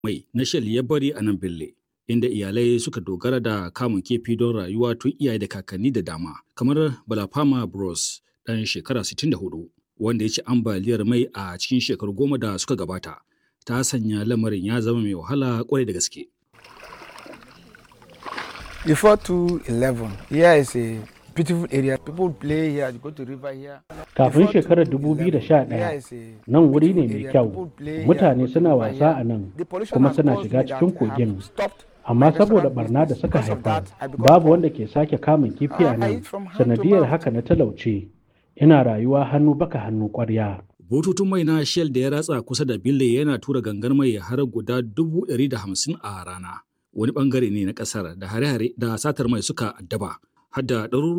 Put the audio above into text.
mai na Shell ya bari a nan Bille, inda iyalai suka dogara da kamun kifi don rayuwa tun iyaye da kakanni da dama, kamar Balafama Bros ɗan shekara 64, wanda ya ci ambaliyar mai a cikin shekaru 10 da suka gabata. Ta sanya lamarin ya zama mai wahala kwarai da gaske. Before 2011, here is a beautiful area. People play here, go to river here. Kafin shekarar 2011, nan wuri ne mai kyau. Mutane suna wasa a nan, kuma suna shiga cikin kogin. Amma saboda barna da suka haifar, babu wanda ke sake kamun kifi a nan. Sanadiyar haka na talauce, ina rayuwa hannu baka hannu ƙwarya. Bututun mai na Shell da ya ratsa kusa da Bille yana tura gangar mai har guda 150,000 a rana. Wani bangare ne na kasar da hare-hare da satar mai suka addaba, har da ɗaruruwan